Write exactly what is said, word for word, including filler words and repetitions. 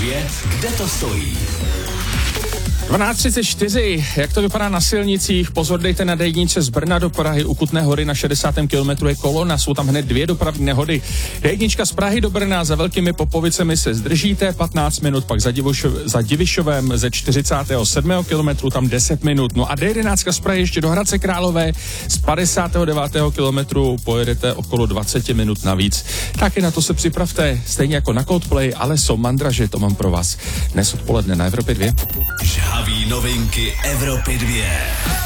dvě, kde to stojí? dvanáct třicet čtyři, jak to vypadá na silnicích? Pozor, dejte na dé jedničce z Brna do Prahy, u Kutné Hory na šedesátém kilometru je kolona, jsou tam hned dvě dopravní nehody. dé jednička z Prahy do Brna, za Velkými Popovicemi se zdržíte, patnáct minut, pak za, Divošov, za Divišovem ze čtyřicátého sedmého kilometru tam deset minut. No a dé jedenáct z Prahy ještě do Hradce Králové, z padesátého devátého kilometru pojedete okolo dvacet minut navíc. Taky na to se připravte, stejně jako na Coldplay, ale jsou mandraže, to mám pro vás dnes odpoledne na Evropě dvě. Žhaví novinky Evropy dvě.